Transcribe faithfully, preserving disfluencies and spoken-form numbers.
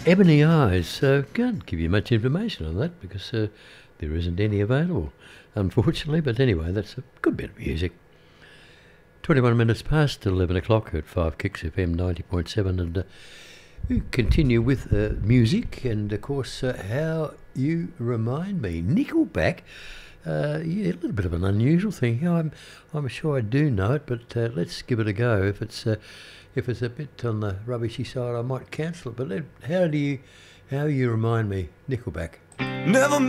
Ebony Eyes. Uh, can't give you much information on that because uh, there isn't any available, unfortunately. But anyway, that's a good bit of music. twenty-one minutes past eleven o'clock at five Kicks F M ninety point seven, and uh, we continue with uh, music, and of course, uh, How You Remind Me. Nickelback. Uh, yeah, a little bit of an unusual thing. Yeah, I'm, I'm sure I do know it, but uh, let's give it a go. If it's, uh, if it's a bit on the rubbishy side, I might cancel it. But let, how do you, how you remind me, Nickelback? Never